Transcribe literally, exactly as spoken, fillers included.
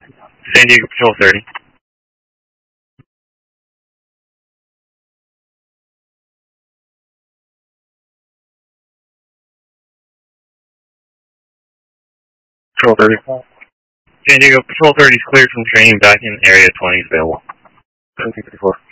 San Diego Patrol thirty. Patrol thirty. San Diego Patrol thirty is cleared from training back in Area twenty is available. seventeen fifty-four.